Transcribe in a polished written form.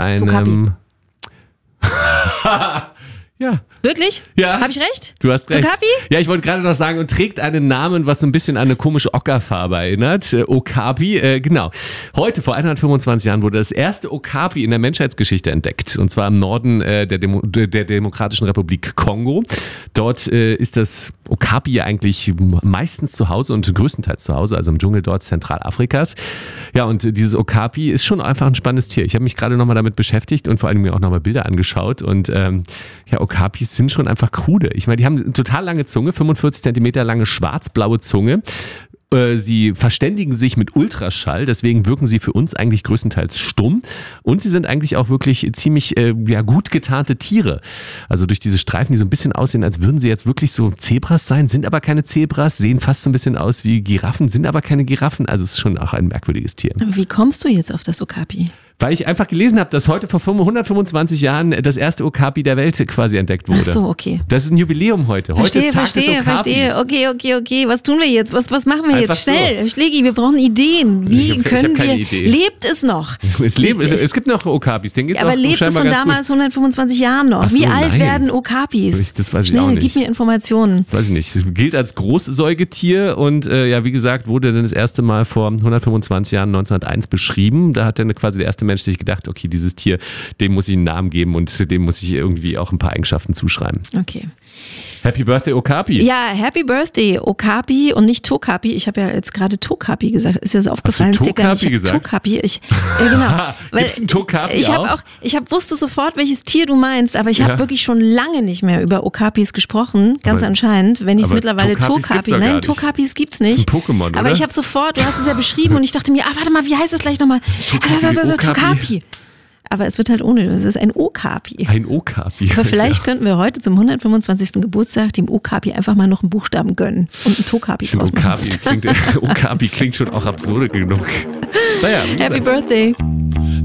einem... Ja. Wirklich? Ja. Habe ich recht? Du hast recht. Okapi? Ja, ich wollte gerade noch sagen, und trägt einen Namen, was so ein bisschen an eine komische Ockerfarbe erinnert. Okapi, genau. Heute, vor 125 Jahren, wurde das erste Okapi in der Menschheitsgeschichte entdeckt. Und zwar im Norden der Demokratischen Republik Kongo. Dort ist das Okapi ja eigentlich meistens zu Hause und größtenteils zu Hause, also im Dschungel dort Zentralafrikas. Ja, und dieses Okapi ist schon einfach ein spannendes Tier. Ich habe mich gerade nochmal damit beschäftigt und vor allem mir auch nochmal Bilder angeschaut. Und ja, Okapis sind schon einfach krude. Ich meine, die haben eine total lange Zunge, 45 Zentimeter lange schwarz-blaue Zunge. Sie verständigen sich mit Ultraschall, deswegen wirken sie für uns eigentlich größtenteils stumm. Und sie sind eigentlich auch wirklich ziemlich gut getarnte Tiere. Also durch diese Streifen, die so ein bisschen aussehen, als würden sie jetzt wirklich so Zebras sein, sind aber keine Zebras, sehen fast so ein bisschen aus wie Giraffen, sind aber keine Giraffen. Also es ist schon auch ein merkwürdiges Tier. Wie kommst du jetzt auf das Okapi? Weil ich einfach gelesen habe, dass heute vor 125 Jahren das erste Okapi der Welt quasi entdeckt wurde. Ach so, okay. Das ist ein Jubiläum heute. Heute ist Tag des Okapis. Verstehe. Okay. Was tun wir jetzt? Was machen wir einfach jetzt? Schnell, so. Schlägi, wir brauchen Ideen. Wie können wir... Idee. Lebt es noch? Es gibt noch Okapis. Den geht's aber auch lebt es von damals 125 Jahren noch? Ach so, Wie alt nein. werden Okapis? Das weiß ich Schnell, auch nicht. gib mir Informationen. Das weiß ich nicht. Es gilt als Großsäugetier und wie gesagt, wurde dann das erste Mal vor 125 Jahren 1901 beschrieben. Da hat dann quasi der erste Mensch sich gedacht, okay, dieses Tier, dem muss ich einen Namen geben und dem muss ich irgendwie auch ein paar Eigenschaften zuschreiben. Okay. Happy Birthday, Okapi. Ja, Happy Birthday, Okapi und nicht Tokapi. Ich habe ja jetzt gerade Tokapi gesagt. Ist dir das aufgefallen? Hast du Tokapi gesagt? Tokapi. Genau. Gibt's einen Tokapi Ich wusste sofort, welches Tier du meinst, aber ich habe wirklich schon lange nicht mehr über Okapis gesprochen. Ganz anscheinend. Wenn ich es mittlerweile Tokapi. Nein, Tokapis gibt's nicht. Das ist ein Pokémon, oder? Aber ich habe sofort, du hast es ja beschrieben und ich dachte mir, warte mal, wie heißt das gleich nochmal? Tokapi. Aber es wird halt ohne, es ist ein Okapi. Ein Okapi. Aber vielleicht könnten wir heute zum 125. Geburtstag dem Okapi einfach mal noch einen Buchstaben gönnen und einen Tokapi draus machen. Okapi klingt schon auch absurde genug. Naja, Happy Birthday.